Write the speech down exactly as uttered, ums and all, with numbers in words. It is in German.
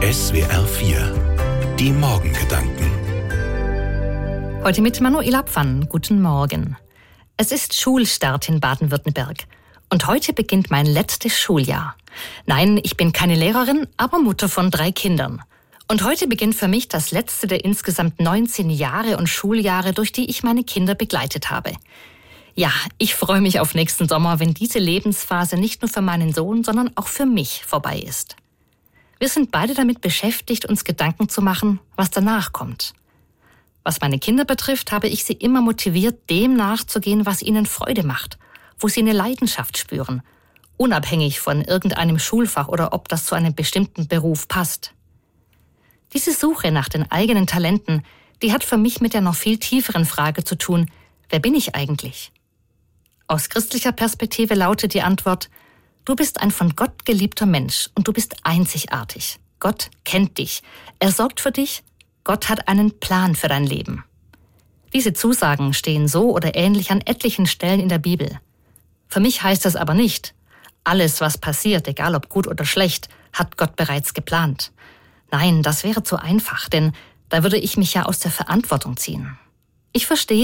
S W R vier. Die Morgengedanken. Heute mit Manuela Pfann. Guten Morgen. Es ist Schulstart in Baden-Württemberg. Und heute beginnt mein letztes Schuljahr. Nein, ich bin keine Lehrerin, aber Mutter von drei Kindern. Und heute beginnt für mich das letzte der insgesamt neunzehn Jahre und Schuljahre, durch die ich meine Kinder begleitet habe. Ja, ich freue mich auf nächsten Sommer, wenn diese Lebensphase nicht nur für meinen Sohn, sondern auch für mich vorbei ist. Wir sind beide damit beschäftigt, uns Gedanken zu machen, was danach kommt. Was meine Kinder betrifft, habe ich sie immer motiviert, dem nachzugehen, was ihnen Freude macht, wo sie eine Leidenschaft spüren, unabhängig von irgendeinem Schulfach oder ob das zu einem bestimmten Beruf passt. Diese Suche nach den eigenen Talenten, die hat für mich mit der noch viel tieferen Frage zu tun: Wer bin ich eigentlich? Aus christlicher Perspektive lautet die Antwort: Du bist ein von Gott geliebter Mensch und du bist einzigartig. Gott kennt dich, er sorgt für dich, Gott hat einen Plan für dein Leben. Diese Zusagen stehen so oder ähnlich an etlichen Stellen in der Bibel. Für mich heißt das aber nicht: Alles, was passiert, egal ob gut oder schlecht, hat Gott bereits geplant. Nein, das wäre zu einfach, denn da würde ich mich ja aus der Verantwortung ziehen. Ich verstehe